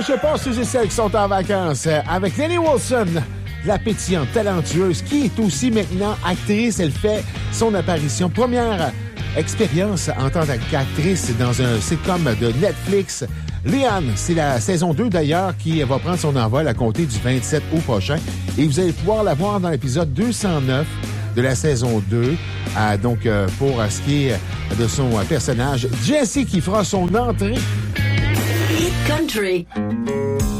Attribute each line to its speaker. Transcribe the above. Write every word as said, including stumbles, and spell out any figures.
Speaker 1: lâchez pas ceux et celles qui sont en vacances. Avec Lenny Wilson, la pétillante, talentueuse, qui est aussi maintenant actrice. Elle fait son apparition. Première expérience en tant qu'actrice dans un sitcom de Netflix. Leon, c'est la saison deux d'ailleurs qui va prendre son envol à compter du vingt-sept août prochain. Et vous allez pouvoir la voir dans l'épisode deux cent neuf de la saison deux. Euh, donc, euh, pour euh, ce qui est de son euh, personnage, Jessie qui fera son entrée.
Speaker 2: Hit Country.